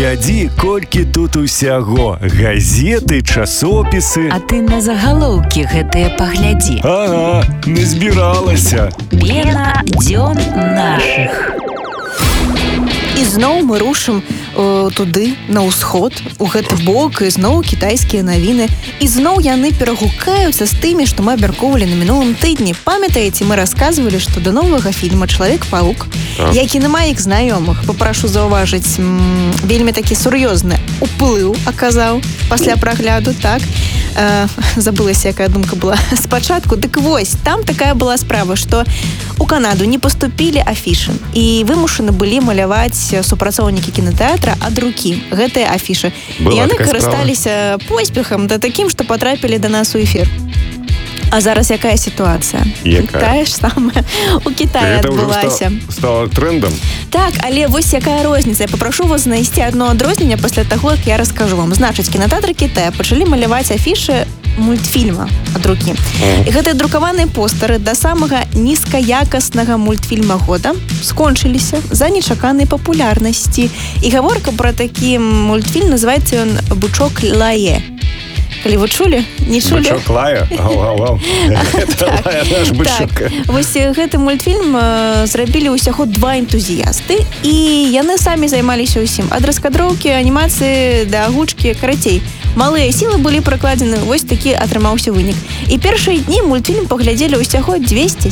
паглядзі, колькі тут усяго. Газеты, часопісы. А ты на загалоўкі гэтыя паглядзі. Ага, не збіралася. Пена дзён нашых. І зноў мы рушым туды, на ўсход, у гэты бок, і зноў кітайскія навіны. І зноў яны перагукаюцца з тымі, што мы абмяркоўвалі на мінулым тыдні. Памятаеце, мы расказвалі, што да новага фільма «Чалавек-паук», які на маіх знаёмых, папрашу заўважыць, вельмі такі сур'ёзны уплыў аказаў пасля прагляду, так? Забылася, якая думка была спачатку. Дык вось, там такая была справа, што у Канаду не паступілі афішы і вымушаны былі маляваць супрацоўнікі кінотэатра ад рукі гэтыя афішы. Яны карысталіся поспехам да такім, што патрапілі да нас у эфір. А зараз якая сітуацыя? Тая ж самая у Кітаі адбылася. Стала трендам? Так, але вось якая розніца. Я папрашу вас знайсці адно адрозненне пасля таго, як я раскажу вам. Значыць, кінотэатры Кітая пачалі маляваць афішы мультфільма ад рукі. І гэтыя друкаваныя постары да самага нізкаякаснага мультфільма года скончыліся за нечаканай папулярнасці. І гаворка пра такі мультфільм, называецца ён «Бычок Лае». Калі вы чулі? Не чулі? Бычок Лая? Ау-ау-ау. Гэта Лая наш бычок. Вось гэты мультфільм зрабілі ўсяго 2 энтузіясты, і яны самі займаліся ўсім. Ад раскадроўкі, анімацыі да агучкі, карацей. Малыя сілы былі прыкладзены, вось такі атрымаўся вынік. І першыя дні мультфільм паглядзелі ўсяго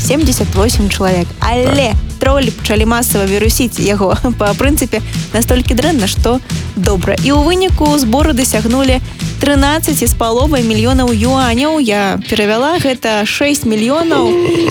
278 чалавек. Але тролі пачалі масава вірусіць яго па прынцыпе настолькі дрэнна, што добра. І ў выніку зборы дасягнулі 13,5 мільёнаў юаняў. Я перавяла, гэта 6 мільёнаў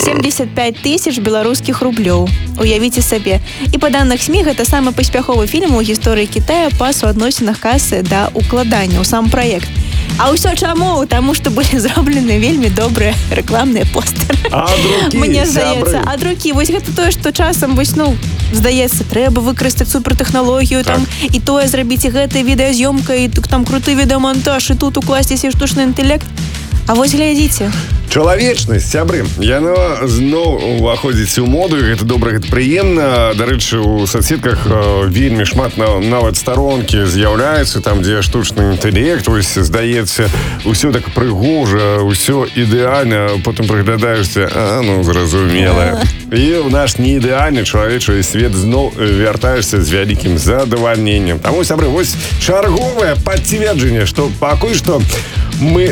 75 тысяч беларускіх рублёў. Уявіце сабе. І па даных СМІ гэта самы паспяховы фільм у гісторыі Кітая па суадносінах касы да укладання ў сам праект. А ўсё чаму? Таму што былі зроблены вельмі добрыя рэкламныя постары. Ад рукі, мне здаецца, ад рукі. Вось гэта тое, што часам вось, здаецца, трэба выкарыстаць супертэхналогію, там, і тое зрабіць, і гэтая відэазёмка, і там круты відэамантаж, і тут укласціся штучны інтэлект. А вось глядзіце. Чалавечнасць, сябры, яна зноў уваходзіць у моду, і гэта добра, гэта прыемна. Дарэчы, у соцсетках вельмі шмат нават старонкі з'яўляецца, там, дзе штучны інтэлект, вось, здаецца, усё так прыгожа, усё ідэальна, потым прыглядаешся, зразумела. І ў наш неідэальны чалавечы свет зноў вяртаешся з вялікім задавальненнем. Таму, сябры, вось чарговае пацверджанне, што пакуль што мы...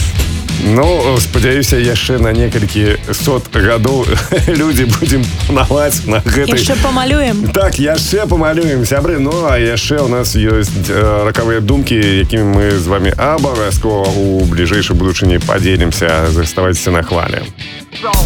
спадзяюся, яшчэ на некалькі сот гадоў людзі будзем планаваць на гэтай... Яшчэ памалюем. Так, яшчэ памалюем, сябры. А яшчэ ў нас ёсць ракавыя думкі, якімі мы з вамі абавязкова у бліжэйшай будучыні падзелімся. Заставайцеся на хвалі.